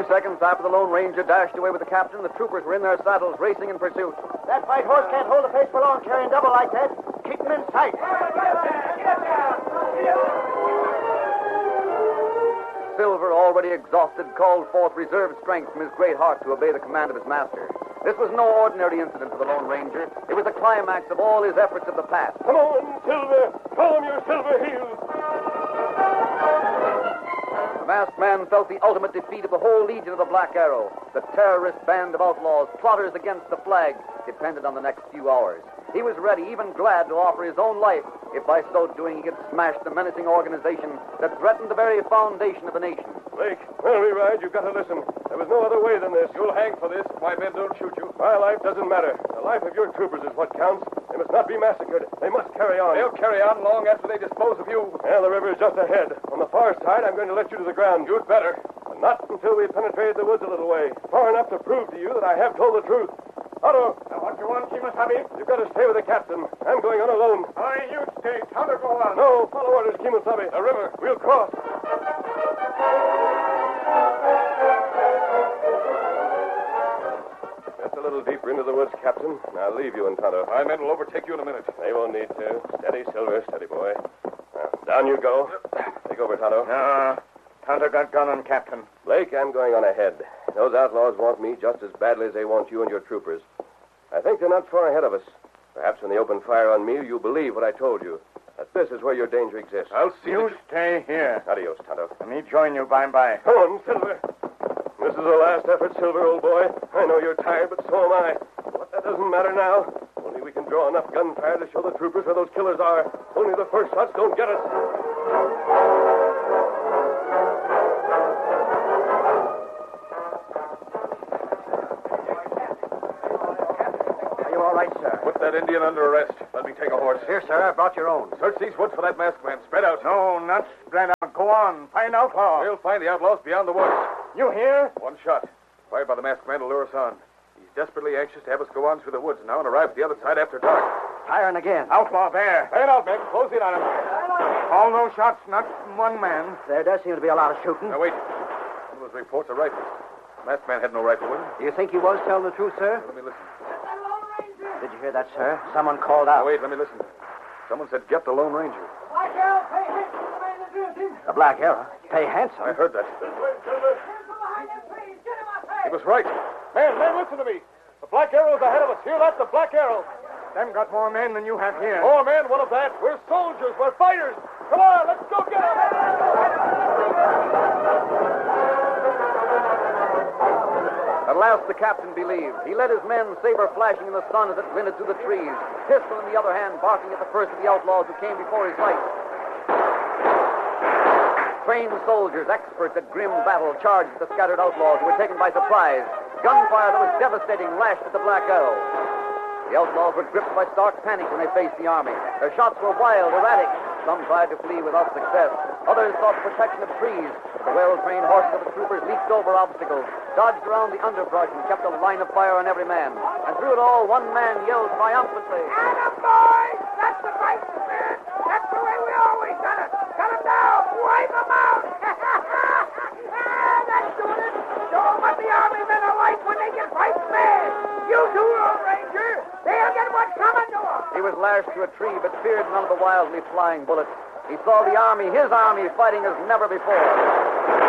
seconds after the Lone Ranger dashed away with the captain, the troopers were in their saddles, racing in pursuit. That white horse can't hold the pace for long, carrying double like that. Keep him in sight. Silver, already exhausted, called forth reserve strength from his great heart to obey the command of his master. This was no ordinary incident for the Lone Ranger. It was the climax of all his efforts of the past. Come on, Silver. Show them your silver heels. The masked man felt the ultimate defeat of the whole legion of the Black Arrow. The terrorist band of outlaws, plotters against the flag, depended on the next few hours. He was ready, even glad, to offer his own life if by so doing he could smash the menacing organization that threatened the very foundation of the nation. Blake, when we ride, you've got to listen. There was no other way than this. You'll hang for this if my men don't shoot you. My life doesn't matter. The life of your troopers is what counts. They must not be massacred. They must carry on. They'll carry on long after they dispose of you. Yeah, the river is just ahead. On the far side, I'm going to let you to the ground. You'd better. But not until we've penetrated the woods a little way. Far enough to prove to you that I have told the truth. Otto. Now, what you want, Kimasabi? You've got to stay with the captain. I'm going on alone. You stay. Tonto, go on. No, follow orders, Kimasabi. The river. We'll cross. Just a little deeper into the woods, Captain. I'll leave you in Tonto. My men will overtake you in a minute. They won't need to. Steady, Silver. Steady, boy. Now, down you go. Take over, Tonto. Tonto got gun on Captain. Blake, I'm going on ahead. Those outlaws want me just as badly as they want you and your troopers. I think they're not far ahead of us. Perhaps when they open fire on me, you'll believe what I told you. That this is where your danger exists. I'll see You stay here. Adios, Tonto. Let me join you by and by. Come on, Silver. This is the last effort, Silver, old boy. I know you're tired, but so am I. But that doesn't matter now. Only we can draw enough gunfire to show the troopers where those killers are. Only the first shots don't get us. Are you all right, sir? Put that Indian under arrest. Let me take a horse. Here, sir. I brought your own. Search these woods for that masked man. Spread out. No, not spread out. Go on. Find outlaw. We'll find the outlaws beyond the woods. You hear? One shot. Fired by the masked man to lure us on. He's desperately anxious to have us go on through the woods now and arrive at the other side after dark. Firing again. Outlaw there. Lay it out, men. Close in on him. All those shots, not one man. There does seem to be a lot of shooting. Now, wait. One of those reports are rifles. The masked man had no rifle with him. Do you think he was telling the truth, sir? Let me listen. Did you hear that, sir? Someone called out. Now, wait. Let me listen. Someone said, get the Lone Ranger. The Black Arrow. Pay handsome. I heard that. He was right. Men, listen to me. The Black Arrow's ahead of us. Hear that? The Black Arrow. Them got more men than you have here. More men, what of that? We're soldiers. We're fighters. Come on, let's go get them. At last the captain believed. He led his men, saber flashing in the sun as it glinted through the trees, pistol in the other hand, barking at the first of the outlaws who came before his light. Trained soldiers, experts at grim battle, charged the scattered outlaws who were taken by surprise. Gunfire that was devastating lashed at the Black Arrow. The outlaws were gripped by stark panic when they faced the army. Their shots were wild, erratic. Some tried to flee without success. Others sought the protection of trees. The well-trained horses of the troopers leaped over obstacles, dodged around the underbrush, and kept a line of fire on every man. And through it all, one man yelled triumphantly, "Atta boys! That's the right spirit! That's the way we always done it! Cut 'em down! Wipe 'em out! That's doing it! Show 'em what the army men are like when they get right mad! You too, Lone Ranger! They'll get what's coming to 'em!" He was lashed to a tree, but feared none of the wildly flying bullets. He saw the army, his army, fighting as never before.